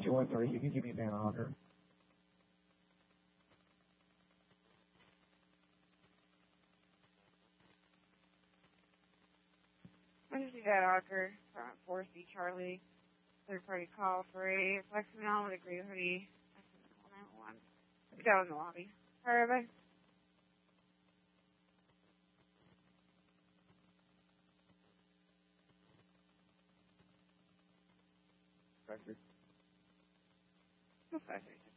you 130. You can give me a Van Auger. I just need that Auger from 4C Charlie. Third-party call for a Fleximel with a gray hoodie. I'll be down in the lobby. All right, bye. Factory. No factory.